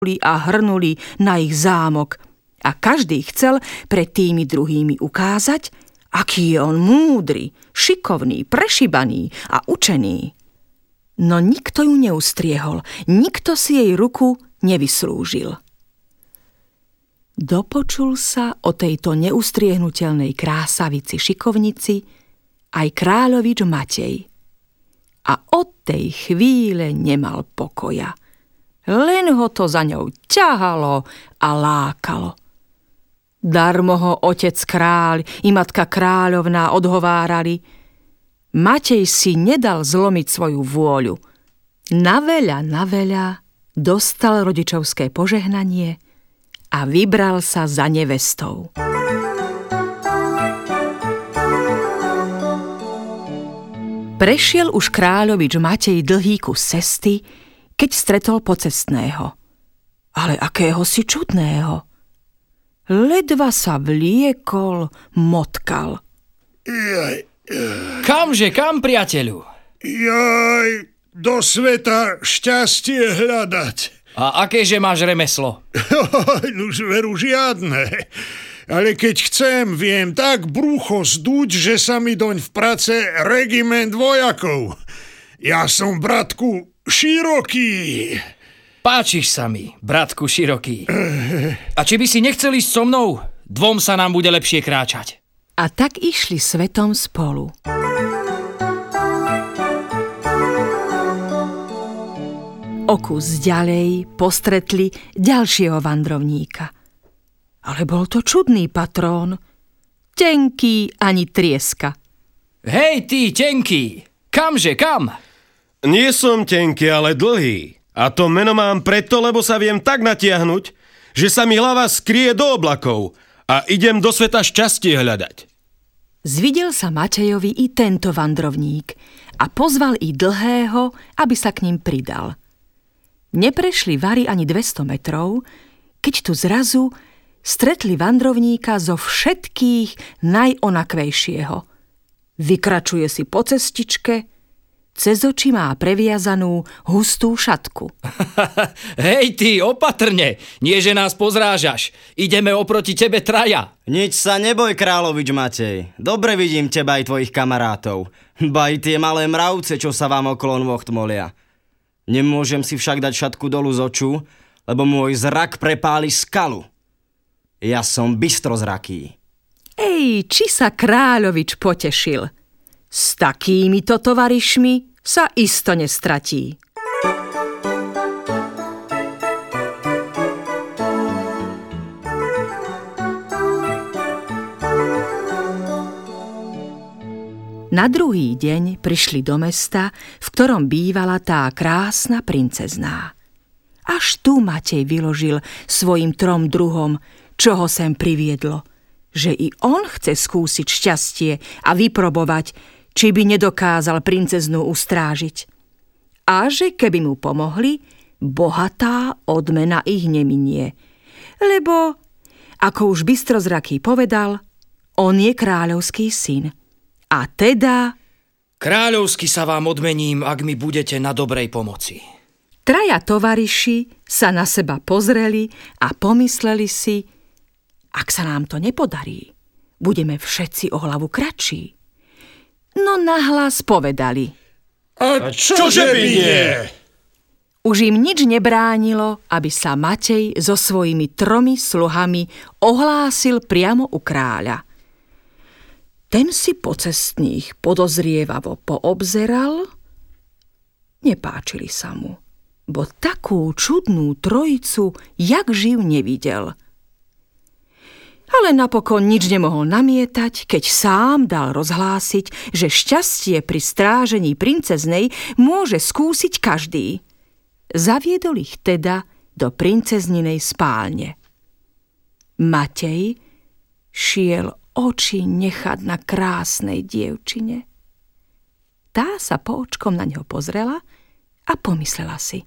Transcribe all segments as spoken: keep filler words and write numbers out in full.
a hrnuli na ich zámok a každý chcel pred tými druhými ukázať, aký je on múdry, šikovný, prešibaný a učený. No nikto ju neustriehol, nikto si jej ruku nevyslúžil. Dopočul sa o tejto neustriehnutelnej krásavici šikovnici aj kráľovič Matej. A od tej chvíle nemal pokoja. Len ho to za ňou ťahalo a lákalo. Darmo ho otec kráľ i matka kráľovná odhovárali. Matej si nedal zlomiť svoju vôľu. Naveľa, naveľa dostal rodičovské požehnanie a vybral sa za nevestou. Prešiel už kráľovič Matej dlhý kus cesty, keď stretol pocestného. Ale akého si čudného. Ledva sa vliekol, motkal. Jaj, Kamže, kam, priateľu? jaj, do sveta šťastie hľadať. A akéže máš remeslo? Už veru žiadne. Ale keď chcem, viem tak brucho zduť, že sa mi doň v prace regiment vojakov. Ja som, bratku, široký. Páčiš sa mi, bratku široký. A či by si nechcel ísť so mnou? Dvom sa nám bude lepšie kráčať. A tak išli svetom spolu. O kus ďalej postretli ďalšieho vandrovníka. Ale bol to čudný patrón. Tenký ani trieska. Hej, ty, tenký! Kamže, kam? Nie som tenký, ale dlhý. A to meno mám preto, lebo sa viem tak natiahnuť, že sa mi hlava skrie do oblakov a idem do sveta šťastie hľadať. Zvidel sa Matejovi i tento vandrovník a pozval i dlhého, aby sa k ním pridal. Neprešli vari ani dvesto metrov, keď tu zrazu stretli vandrovníka zo všetkých najonakvejšieho. Vykračuje si po cestičke, cez oči má previazanú hustú šatku. Hej, ty, opatrne! Nie, že nás pozrážaš. Ideme oproti tebe traja. Nič sa neboj, kráľovič Matej. Dobre vidím teba aj tvojich kamarátov. Ba i tie malé mravce, čo sa vám okolo nôh tmolia. Nemôžem si však dať šatku dolu z oču, lebo môj zrak prepáli skalu. Ja som bystrozraký. Ej, či sa kráľovič potešil. S takýmito tovarišmi sa isto nestratí. Na druhý deň prišli do mesta, v ktorom bývala tá krásna princezná. Až tu Matej vyložil svojim trom druhom, čo ho sem priviedlo, že i on chce skúsiť šťastie a vyprobovať, či by nedokázal princeznú ustrážiť. A že keby mu pomohli, bohatá odmena ich neminie. Lebo, ako už bystrozraký povedal, on je kráľovský syn. A teda... Kráľovsky sa vám odmením, ak mi budete na dobrej pomoci. Traja tovariši sa na seba pozreli a pomysleli si, ak sa nám to nepodarí, budeme všetci o hlavu kratší. No nahlas povedali. A čože by nie? Už im nič nebránilo, aby sa Matej so svojimi tromi sluhami ohlásil priamo u kráľa. Ten si pocestných podozrievavo poobzeral, nepáčili sa mu, bo takú čudnú trojicu jak živ nevidel. Ale napokon nič nemohol namietať, keď sám dal rozhlásiť, že šťastie pri strážení princeznej môže skúsiť každý. Zaviedol ich teda do princezninej spálne. Matej šiel oči nechať na krásnej dievčine. Tá sa po očkom na ňo pozrela a pomyslela si.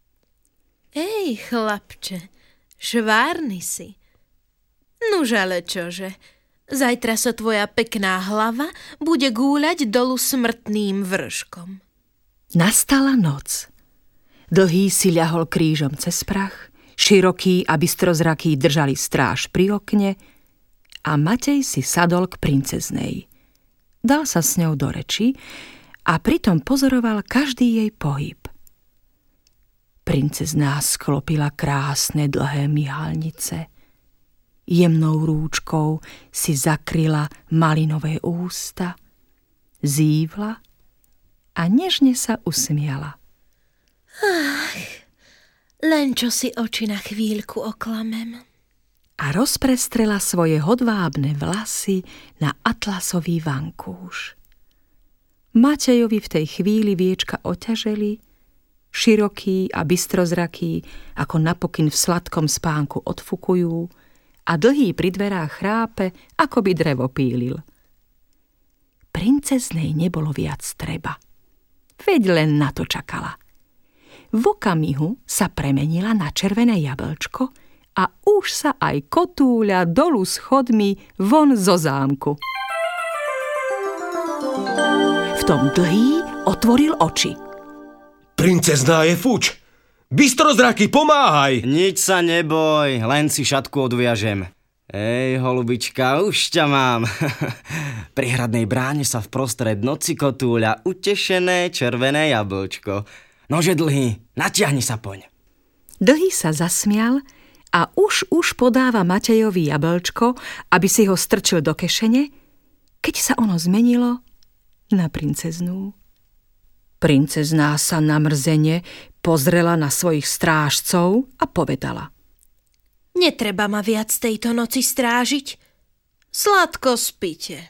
Ej, chlapče, švárny si. Nuž ale čože, zajtra sa tvoja pekná hlava bude gúľať dolu smrtným vrškom. Nastala noc. Dlhý si ľahol krížom cez prach, Široký a Bystrozraký držali stráž pri okne a Matej si sadol k princeznej. Dal sa s ňou do reči a pritom pozoroval každý jej pohyb. Princezná sklopila krásne dlhé myhalnice. Jemnou rúčkou si zakryla malinové ústa, zívla a nežne sa usmiala. Ach, len čo si oči na chvíľku oklamem. A rozprestrela svoje hodvábne vlasy na atlasový vankúš. Matejovi v tej chvíli viečka oťaželi, Široký a Bystrozraký ako napokyn v sladkom spánku odfukujú a Dlhý pri dverách chrápe, ako by drevo pílil. Princeznej nebolo viac treba. Veď len na to čakala. V okamihu sa premenila na červené jablčko a už sa aj kotúľa dolu schodmi von zo zámku. V tom Dlhý otvoril oči. Princezná je fuč. Bystrozraký, pomáhaj! Nič sa neboj, len si šatku odviažem. Ej, holubička, už ťa mám. Pri hradnej bráne sa vprostred noci kotúľa utešené červené jablčko. Nože Dlhý, natiahni sa poň. Dlhý sa zasmial a už už podáva Matejovi jablčko, aby si ho strčil do kešene, keď sa ono zmenilo na princeznú. Princezná sa namrzene pozrela na svojich strážcov a povedala: Netreba ma viac tejto noci strážiť. Sladko spite.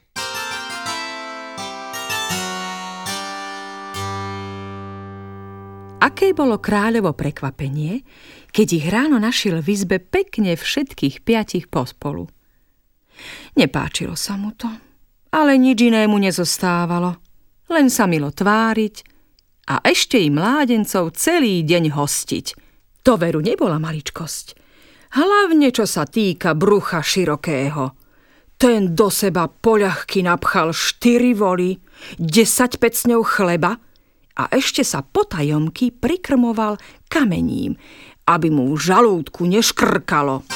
Aké bolo kráľovo prekvapenie, keď ich ráno našiel v izbe pekne všetkých piatich pospolu. Nepáčilo sa mu to, ale nič inému nezostávalo, len sa milo tváriť a ešte i mládencov celý deň hostiť. To veru nebola maličkosť. Hlavne čo sa týka brucha Širokého. Ten do seba poľahky napchal štyri voly, desať pecňov chleba a ešte sa potajomky prikrmoval kamením, aby mu v žalúdku neškrkalo.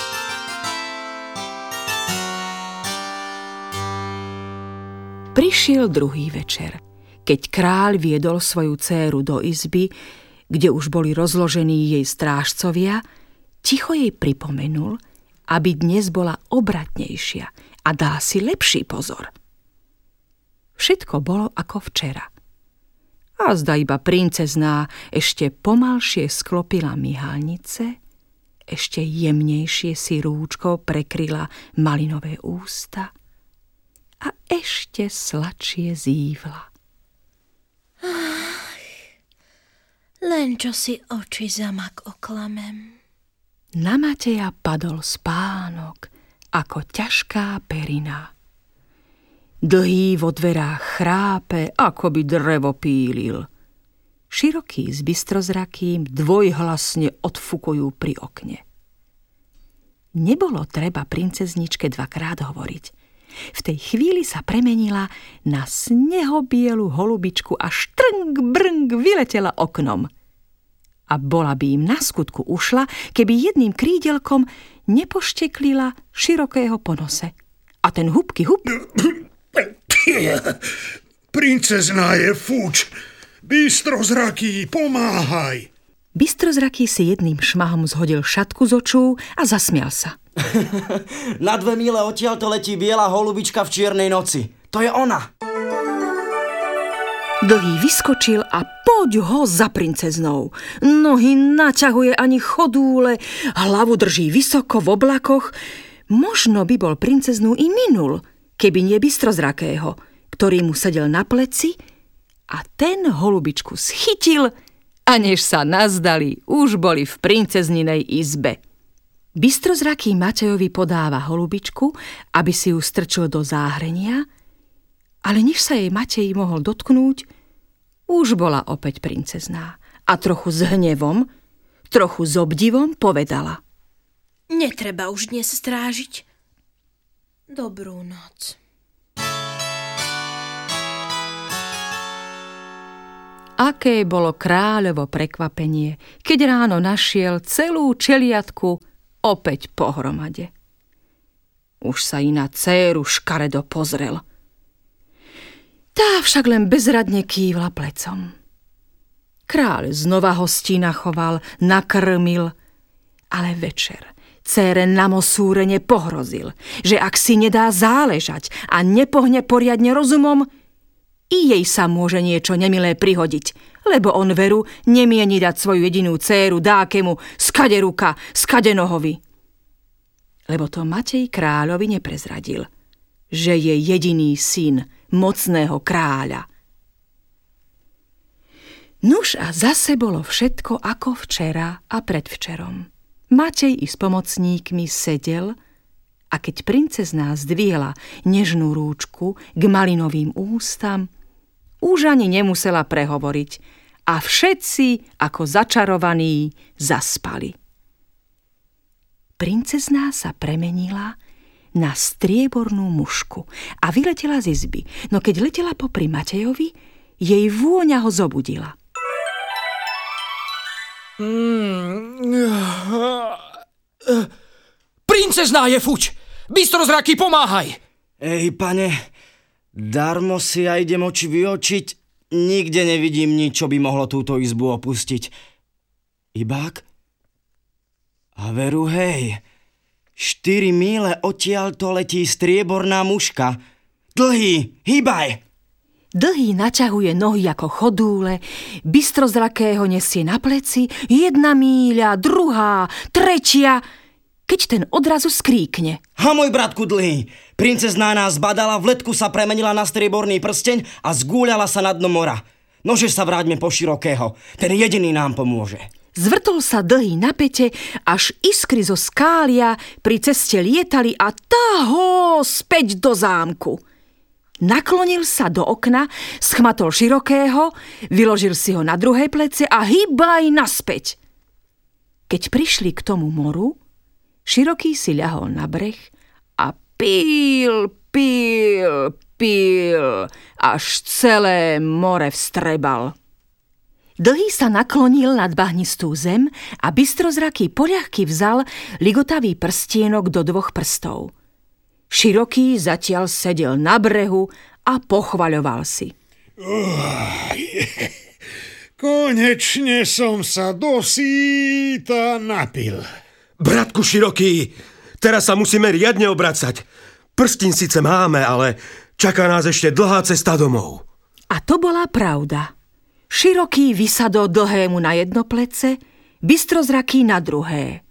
Prišiel druhý večer, keď kráľ viedol svoju dcéru do izby, kde už boli rozložení jej strážcovia, ticho jej pripomenul, aby dnes bola obratnejšia a dala si lepší pozor. Všetko bolo ako včera. A zda iba princezná ešte pomalšie sklopila myhalnice, ešte jemnejšie si rúčkou prekryla malinové ústa a ešte sladšie zívla. Ach, len čo si oči zamak oklamem. Na Mateja padol spánok ako ťažká perina. Dlhý vo dverách chrápe, ako by drevo pílil. Široký s Bystrozrakým dvojhlasne odfukujú pri okne. Nebolo treba princezničke dvakrát hovoriť. V tej chvíli sa premenila na snehobielu holubičku a štrng brng vyletela oknom. A bola by im na skutku ušla, keby jedným krídelkom nepošteklila Širokého po nose. A ten hupky hup... Princezná je fuč. Bystrozraký, pomáhaj. Bystrozraký si jedným šmahom zhodil šatku z očú a zasmial sa. Na dve míle odtiaľ to letí biela holubička v čiernej noci. To je ona. Dlhý vyskočil a poď ho za princeznou. Nohy naťahuje ani chodúle, hlavu drží vysoko v oblakoch. Možno by bol princeznú i minul, keby nie Bystrozrakého, ktorý mu sedel na pleci a ten holubičku schytil a než sa nazdali, už boli v princezninej izbe. Bystrozraký Matejovi podáva holubičku, aby si ju strčil do záhrenia, ale než sa jej Matej mohol dotknúť, už bola opäť princezná a trochu s hnevom, trochu s obdivom povedala: Netreba už dnes strážiť. Dobrú noc. Aké bolo kráľovo prekvapenie, keď ráno našiel celú čeliadku opäť pohromade. Už sa i na dcéru škaredo pozrel. Tá však len bezradne kývla plecom. Kráľ znova hostí nachoval, nakrmil, ale večer dcére namosúrene pohrozil, že ak si nedá záležať a nepohne poriadne rozumom, i jej sa môže niečo nemilé prihodiť, lebo on veru nemieni dať svoju jedinú dcéru dákemu skade ruka, skade nohovi. Lebo to Matej kráľovi neprezradil, že je jediný syn mocného kráľa. Nuž a zase bolo všetko ako včera a predvčerom. Matej i s pomocníkmi sedel a keď princezná zdvihla nežnú rúčku k malinovým ústam, už ani nemusela prehovoriť a všetci ako začarovaní zaspali. Princezná sa premenila na striebornú mušku a vyletela z izby, no keď letela popri Matejovi, jej vôňa ho zobudila. Princezná je fuč! Bystrozraky, pomáhaj! Ej, pane, darmo si ja idem oči vyočiť, nikde nevidím nič, čo by mohlo túto izbu opustiť. Ibák? A veru, hej, štyri míle odtiaľ to letí strieborná muška. Dlhý, hýbaj! Dlhý naťahuje nohy ako chodúle, bystrozrakého nesie na pleci, jedna míľa, druhá, tretia, keď ten odrazu skríkne. Ha, môj bratku Dlhý, princezná nás badala, v letku sa premenila na strieborný prsteň a zgúľala sa na dno mora. Nože sa vráťme po Širokého, ten jediný nám pomôže. Zvrtol sa Dlhý na pete, až iskry zo skália pri ceste lietali a táho späť do zámku. Naklonil sa do okna, schmatol Širokého, vyložil si ho na druhej plece a hýbaj naspäť. Keď prišli k tomu moru, Široký si ľahol na breh a píl, píl, píl, až celé more vstrebal. Dlhý sa naklonil nad bahnistú zem a bystrozraký poľahky vzal ligotavý prstienok do dvoch prstov. Široký zatiaľ sedel na brehu a pochvaľoval si. Oh, konečne som sa dosýta napil. Bratku Široký, teraz sa musíme riadne obracať. Prstín síce máme, ale čaká nás ešte dlhá cesta domov. A to bola pravda. Široký vysadol Dlhému na jedno plece, bystrozraký na druhé.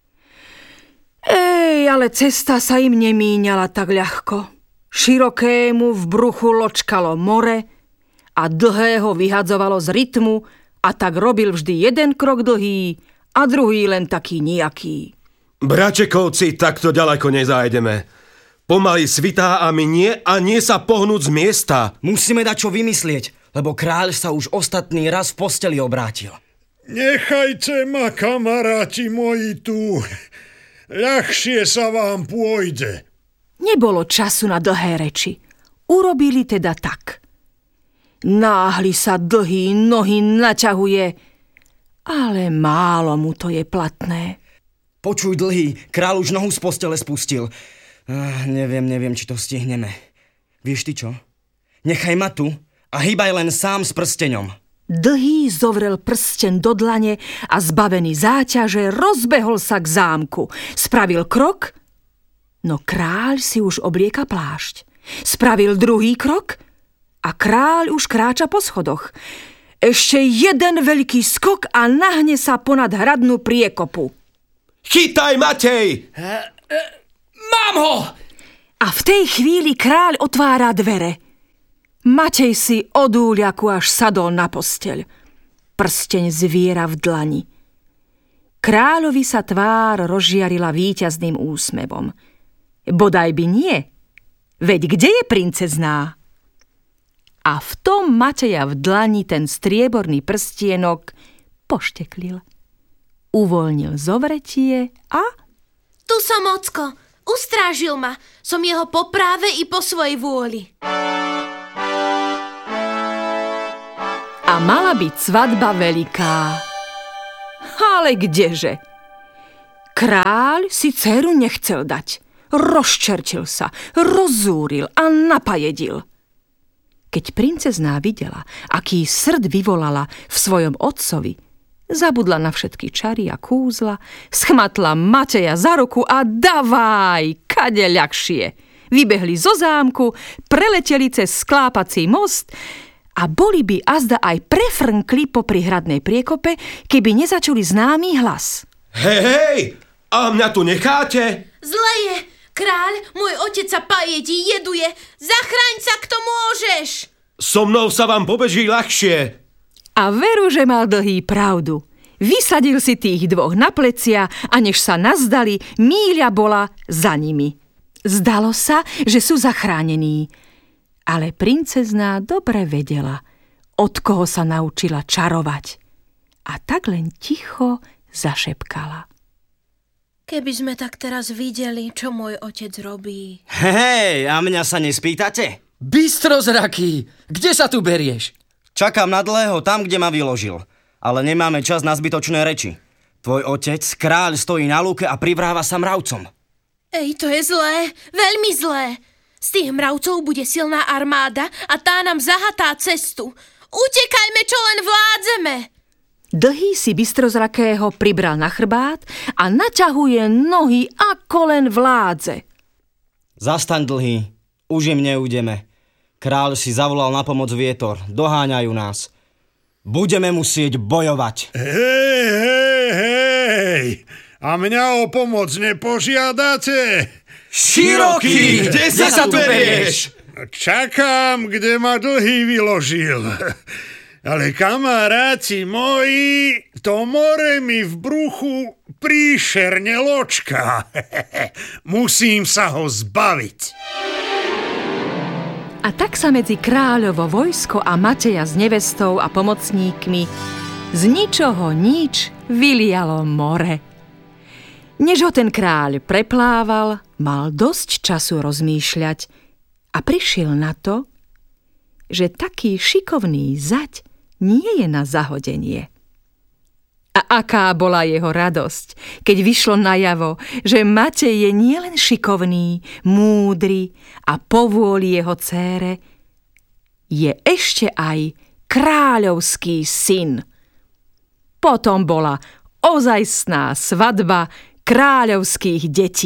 Ej, ale cesta sa im nemíňala tak ľahko. Širokému v bruchu ločkalo more a Dlhého vyhadzovalo z rytmu a tak robil vždy jeden krok dlhý a druhý len taký nijaký. Bračekovci, takto ďaleko nezájdeme. Pomaly svitá a my nie a nie sa pohnúť z miesta. Musíme dať čo vymyslieť, lebo kráľ sa už ostatný raz v posteli obrátil. Nechajte ma, kamaráti moji, tu. Ľahšie sa vám pôjde. Nebolo času na dlhé reči. Urobili teda tak. Náhli sa Dlhý nohy naťahuje, ale málo mu to je platné. Počuj, Dlhý, kráľ už nohu z postele spustil. Ah, neviem, neviem, či to stihneme. Vieš ty čo? Nechaj ma tu a hýbaj len sám s prsteňom. Dlhý zovrel prsteň do dlane a zbavený záťaže rozbehol sa k zámku. Spravil krok, no kráľ si už oblieka plášť. Spravil druhý krok a kráľ už kráča po schodoch. Ešte jeden veľký skok a nahne sa ponad hradnú priekopu. Chytaj, Matej! Mám ho! A v tej chvíli kráľ otvára dvere. Matej si od úľaku až sadol na posteľ. Prsteň zviera v dlani. Kráľovi sa tvár rozžiarila víťazným úsmevom. Bodaj by nie. Veď kde je princezná? A v tom Mateja v dlani ten strieborný prstienok pošteklil. Uvoľnil zovretie a... Tu som, ocko. Ustrážil ma. Som jeho po práve i po svojej vôli. A A mala byť svadba veľká. Ale kdeže? Kráľ si dceru nechcel dať. Rozčertil sa, rozzúril a napajedil. Keď princezná videla, aký srd vyvolala v svojom otcovi, zabudla na všetky čary a kúzla, schmatla Mateja za ruku a davaj, kade ľahšie. Vybehli zo zámku, preleteli cez sklápací most a boli by azda aj prefrnkli popri hradnej priekope, keby nezačuli známy hlas. Hej, hej, a mňa tu necháte? Zle je! Kráľ, môj otec sa pajedí, jeduje. Zachraň sa, kto môžeš. So mnou sa vám pobeží ľahšie. A veru, že mal Dlhý pravdu. Vysadil si tých dvoch na plecia a než sa nazdali, míľa bola za nimi. Zdalo sa, že sú zachránení. Ale princezná dobre vedela, od koho sa naučila čarovať. A tak len ticho zašepkala. Keby sme tak teraz videli, čo môj otec robí. Hej, a mňa sa nespýtate? Bystrozraký, kde sa tu berieš? Čakám na Dlhého tam, kde ma vyložil. Ale nemáme čas na zbytočné reči. Tvoj otec, kráľ, stojí na lúke a privráva sa mravcom. Ej, to je zlé, veľmi zlé. Z tých mravcov bude silná armáda a tá nám zahatá cestu. Utekajme, čo len vládzeme. Dlhý si Bystrozrakého pribral na chrbát a naťahuje nohy, ako len vládze. Zastaň, Dlhý, už im neújdeme. Kráľ si zavolal na pomoc vietor, doháňajú nás. Budeme musieť bojovať. Hej, hej, hej, a mňa o pomoc nepožiadate? Široký, kde sa, sa tu berieš? Čakám, kde ma Dlhý vyložil. Ale kamaráti moji, to more mi v bruchu príšerne ločká. Musím sa ho zbaviť. A tak sa medzi kráľovo vojsko a Mateja s nevestou a pomocníkmi z ničoho nič vylialo more. Než ho ten kráľ preplával, mal dosť času rozmýšľať a prišiel na to, že taký šikovný zať nie je na zahodenie. A aká bola jeho radosť, keď vyšlo najavo, že Matej je nielen šikovný, múdry a povôli jeho dcére, je ešte aj kráľovský syn. Potom bola ozajstná svadba kráľovských detí.